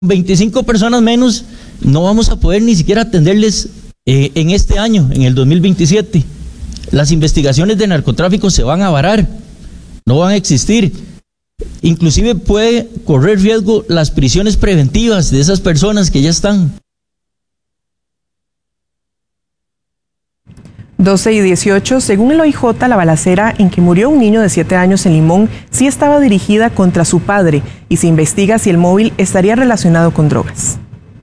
25 personas menos, no vamos a poder ni siquiera atenderles en este año, en el 2027. Las investigaciones de narcotráfico se van a varar, no van a existir. Inclusive puede correr riesgo las prisiones preventivas de esas personas que ya están. 12:18, según el OIJ, la balacera en que murió un niño de 7 años en Limón sí estaba dirigida contra su padre y se investiga si el móvil estaría relacionado con drogas.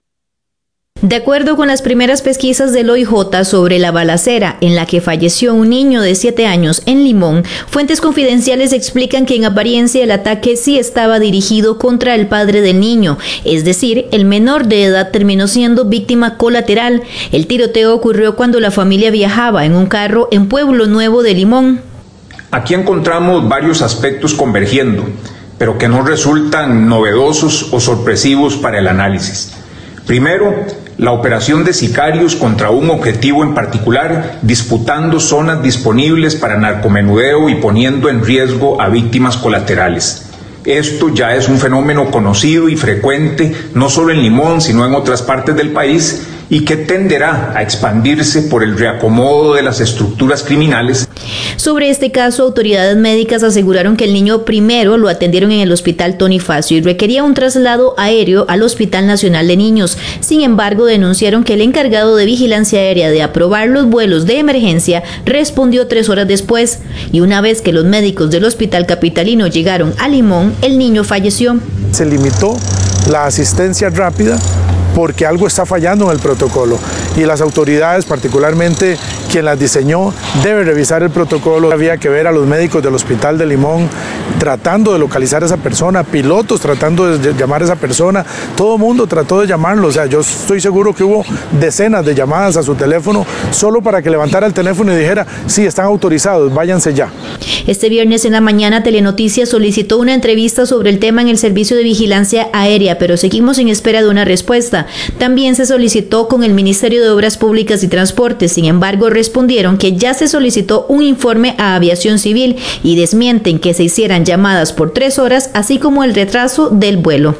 De acuerdo con las primeras pesquisas del OIJ sobre la balacera en la que falleció un niño de 7 años en Limón, fuentes confidenciales explican que en apariencia el ataque sí estaba dirigido contra el padre del niño, es decir, el menor de edad terminó siendo víctima colateral. El tiroteo ocurrió cuando la familia viajaba en un carro en Pueblo Nuevo de Limón. Aquí encontramos varios aspectos convergiendo, pero que no resultan novedosos o sorpresivos para el análisis. Primero, la operación de sicarios contra un objetivo en particular, disputando zonas disponibles para narcomenudeo y poniendo en riesgo a víctimas colaterales. Esto ya es un fenómeno conocido y frecuente, no solo en Limón, sino en otras partes del país, y que tenderá a expandirse por el reacomodo de las estructuras criminales. Sobre este caso, autoridades médicas aseguraron que el niño primero lo atendieron en el Hospital Tony Facio y requería un traslado aéreo al Hospital Nacional de Niños. Sin embargo, denunciaron que el encargado de vigilancia aérea de aprobar los vuelos de emergencia respondió 3 horas después, y una vez que los médicos del Hospital Capitalino llegaron a Limón, el niño falleció. Se limitó la asistencia rápida porque algo está fallando en el protocolo y las autoridades, particularmente quien las diseñó, debe revisar el protocolo. Había que ver a los médicos del Hospital de Limón tratando de localizar a esa persona, pilotos tratando de llamar a esa persona, todo el mundo trató de llamarlo. O sea, yo estoy seguro que hubo decenas de llamadas a su teléfono solo para que levantara el teléfono y dijera, sí, están autorizados, váyanse ya. Este viernes en la mañana, Telenoticias solicitó una entrevista sobre el tema en el Servicio de Vigilancia Aérea, pero seguimos en espera de una respuesta. También se solicitó con el Ministerio de Obras Públicas y Transportes, sin embargo, respondieron que ya se solicitó un informe a Aviación Civil y desmienten que se hicieran llamadas por 3 horas, así como el retraso del vuelo.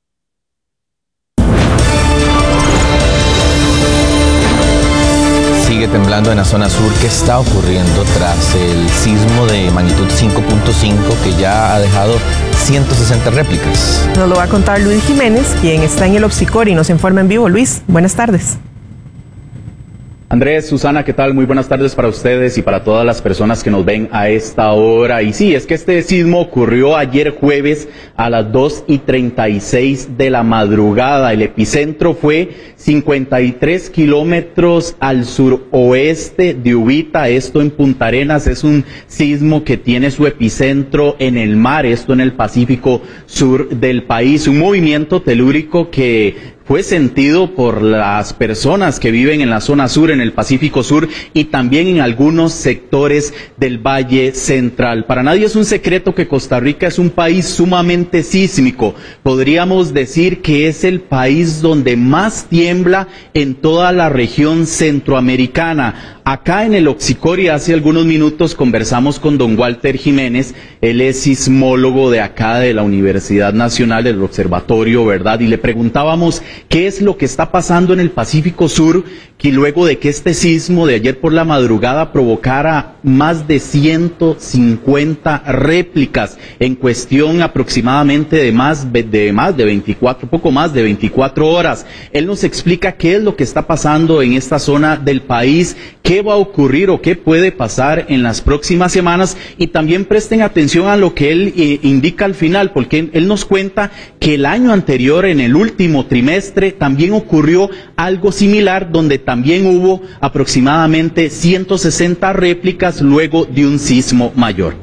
Sigue temblando en la zona sur. ¿Qué está ocurriendo tras el sismo de magnitud 5.5 que ya ha dejado 160 réplicas? Nos lo va a contar Luis Jiménez, quien está en el Opsicor y nos informa en vivo. Luis, buenas tardes. Andrés, Susana, ¿qué tal? Muy buenas tardes para ustedes y para todas las personas que nos ven a esta hora. Y sí, es que este sismo ocurrió ayer jueves a las 2:36 de la madrugada. El epicentro fue 53 kilómetros al suroeste de Uvita, esto en Punta Arenas. Es un sismo que tiene su epicentro en el mar, esto en el Pacífico sur del país. Un movimiento telúrico que fue sentido por las personas que viven en la zona sur, en el Pacífico Sur y también en algunos sectores del Valle Central. Para nadie es un secreto que Costa Rica es un país sumamente sísmico. Podríamos decir que es el país donde más tiembla en toda la región centroamericana. Acá en el Opsicor y hace algunos minutos conversamos con don Walter Jiménez, él es sismólogo de acá de la Universidad Nacional del Observatorio, ¿verdad? Y le preguntábamos qué es lo que está pasando en el Pacífico Sur, que luego de que este sismo de ayer por la madrugada provocara más de 150 réplicas en cuestión aproximadamente de más de 24, poco más de 24 horas. Él nos explica qué es lo que está pasando en esta zona del país, qué va a ocurrir o qué puede pasar en las próximas semanas, y también presten atención a lo que él indica al final, porque él nos cuenta que el año anterior, en el último trimestre, también ocurrió algo similar, donde también hubo aproximadamente 160 réplicas luego de un sismo mayor.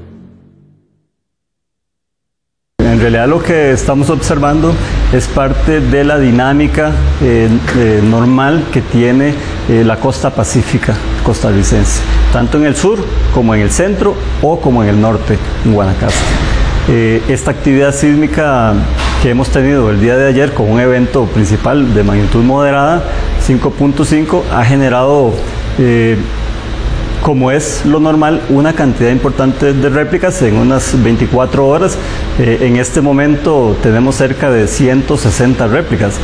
En realidad lo que estamos observando es parte de la dinámica normal que tiene la costa pacífica costarricense, tanto en el sur como en el centro o como en el norte, en Guanacaste. Esta actividad sísmica que hemos tenido el día de ayer con un evento principal de magnitud moderada, 5.5, ha generado como es lo normal, una cantidad importante de réplicas en unas 24 horas. En este momento tenemos cerca de 160 réplicas.